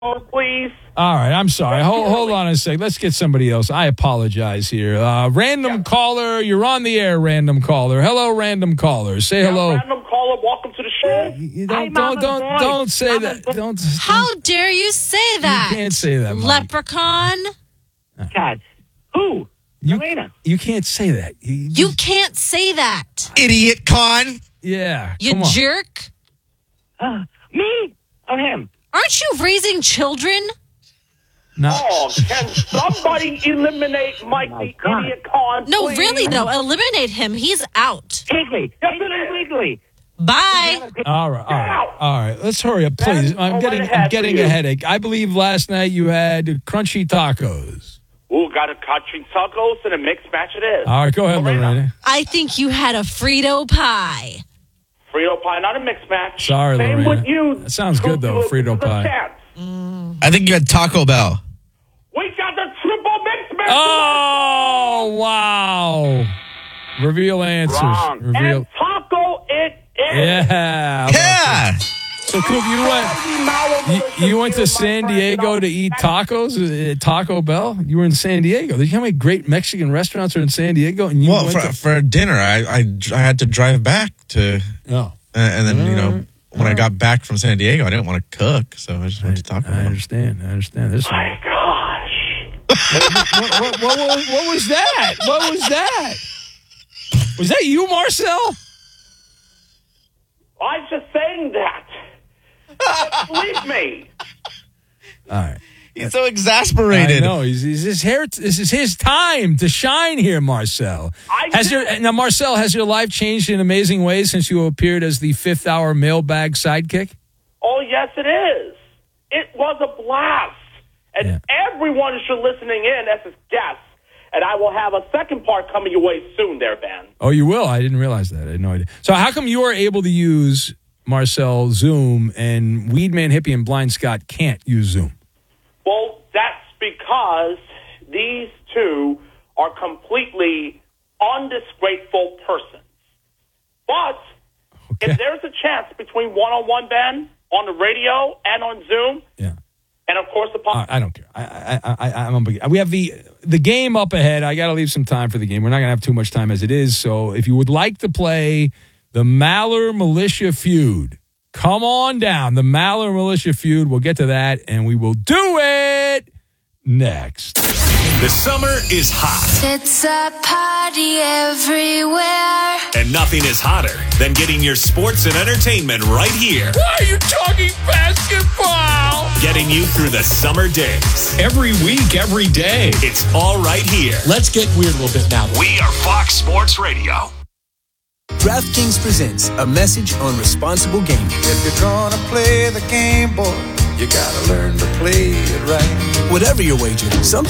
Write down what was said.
please. All right, I'm sorry. Hold on a sec. Let's get somebody else. I apologize here. Random caller, you're on the air, random caller. Hello, random caller. Say hello. Random caller, welcome to the show. Don't say that. Don't. How dare you say that? You can't say that, Mike. Leprechaun. God. Who? Elena. You can't say that. You can't say that. Idiot con. Yeah. You come on. jerk. Me? Or him? Aren't you raising children? No. Oh, can somebody eliminate Mike the idiot con? No, please? really, though. Eliminate him. He's out. Legally. Definitely legally. Bye. All right. Let's hurry up, please. I'm getting a headache. I believe last night you had crunchy tacos. Ooh, got a country tacos and a mixed match it is. All right, go ahead, Lorena. I think you had a Frito pie. Frito pie, not a mixed match. Sorry, Same Lorena. with you. That sounds good, though, Frito pie. I think you had Taco Bell. We got the triple mixed match. Oh, wow. Reveal answers. Wrong. Reveal. And taco it is. Yeah. Yeah. So, Coop, you went to San Diego to eat tacos at Taco Bell? You were in San Diego. You know how many great Mexican restaurants are in San Diego? And you for dinner, I had to drive back to, and then, when I got back from San Diego, I didn't want to cook, so I just went to Taco Bell. I understand. This My gosh. what was that? What was that? Was that you, Marcel? I'm just saying that. Believe me. All right. He's so exasperated. I know. This is his time to shine here, Marcel. Marcel, has your life changed in amazing ways since you appeared as the 5th hour mailbag sidekick? Oh, yes, it is. It was a blast. And everyone should listening in as his guest. And I will have a second part coming your way soon there, Ben. Oh, you will? I didn't realize that. I had no idea. So how come you are able to use, Marcel, Zoom, and Weedman Hippie and Blind Scott can't use Zoom? Well, that's because these two are completely undisgraceful persons. But if there's a chance between one-on-one, Ben, on the radio and on Zoom, and of course the podcast. I don't care. We have the game up ahead. I got to leave some time for the game. We're not going to have too much time as it is. So if you would like to play the Maller Militia Feud, come on down. The Maller Militia Feud. We'll get to that, and we will do it next. The summer is hot. It's a party everywhere. And nothing is hotter than getting your sports and entertainment right here. Why are you talking basketball? Getting you through the summer days. Every week, every day. It's all right here. Let's get weird a little bit now. We are Fox Sports Radio. DraftKings presents a message on responsible gaming. If you're gonna play the game, boy, you gotta learn to play it right. Whatever your wager, sometimes